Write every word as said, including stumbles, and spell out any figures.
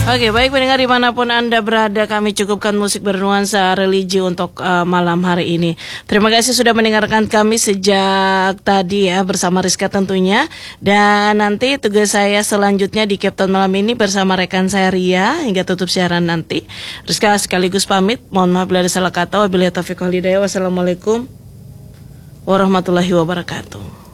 Oke, baik pendengar dimanapun Anda berada, kami cukupkan musik bernuansa religi untuk uh, malam hari ini. Terima kasih sudah mendengarkan kami sejak tadi ya, bersama Rizka tentunya. Dan nanti tugas saya selanjutnya di Captain malam ini bersama rekan saya Ria hingga tutup siaran nanti. Rizka sekaligus pamit, mohon maaf bila ada salah kata. Wabillahi taufiq wal hidayah. Wassalamualaikum warahmatullahi wabarakatuh.